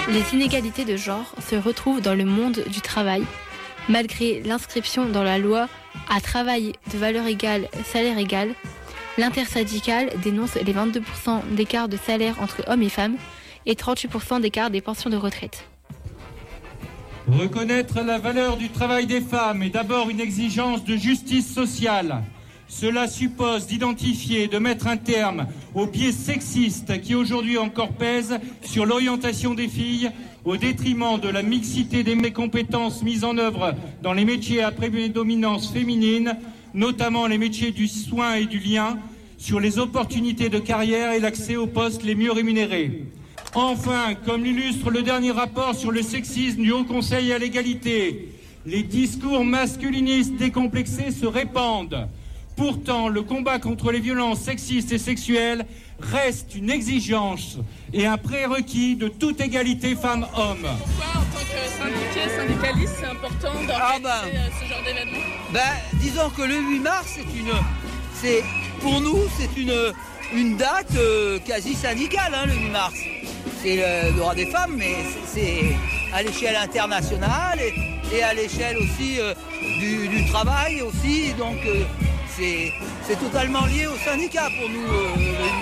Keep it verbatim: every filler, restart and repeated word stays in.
Les inégalités de genre se retrouvent dans le monde du travail. Malgré l'inscription dans la loi à travail de valeur égale, salaire égal, l'intersyndicale dénonce les vingt-deux pour cent d'écart de salaire entre hommes et femmes et trente-huit pour cent d'écart des pensions de retraite. Reconnaître la valeur du travail des femmes est d'abord une exigence de justice sociale. Cela suppose d'identifier et de mettre un terme aux biais sexistes qui aujourd'hui encore pèsent sur l'orientation des filles au détriment de la mixité des compétences mises en œuvre dans les métiers à prédominance féminine, notamment les métiers du soin et du lien, sur les opportunités de carrière et l'accès aux postes les mieux rémunérés. Enfin, comme l'illustre le dernier rapport sur le sexisme du Haut Conseil à l'égalité, les discours masculinistes décomplexés se répandent. Pourtant, le combat contre les violences sexistes et sexuelles reste une exigence et un prérequis de toute égalité femmes-hommes. Pourquoi, en tant que syndicat, syndicaliste, c'est important d'organiser ah ben, ce genre d'événement ? Ben, disons que le huit mars, c'est une, c'est, pour nous, c'est une, une date euh, quasi syndicale, hein, le huit mars. C'est le, le droit des femmes, mais c'est, c'est à l'échelle internationale et, et à l'échelle aussi euh, du, du travail aussi, donc... Euh, C'est, c'est totalement lié au syndicat pour nous. Euh,